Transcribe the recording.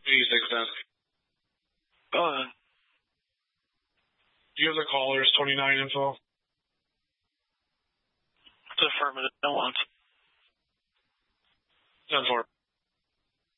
8610. Go ahead. Do you have the caller's 29 info? It's affirmative. No one's. 10-4.